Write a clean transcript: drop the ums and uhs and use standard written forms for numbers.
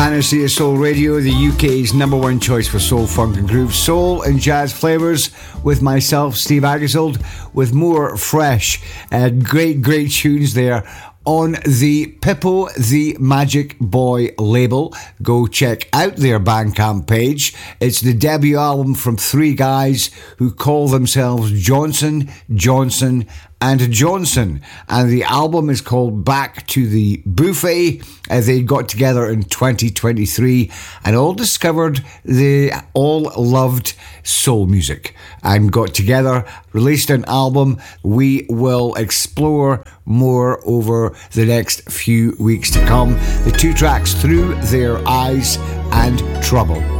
Panacea is Soul Radio, the UK's number one choice for soul, funk and groove, soul and jazz flavours, with myself, Steve Agassold, with more fresh, great tunes there on the Pippo the Magic Boy label. Go check out their Bandcamp page. It's the debut album from three guys who call themselves Johnson, Johnson and Johnson, and the album is called Back to the Buffet. They got together in 2023 and all discovered they all loved soul music and got together, released an album. We will explore more over the next few weeks to come. The two tracks, Through Their Eyes and Trouble.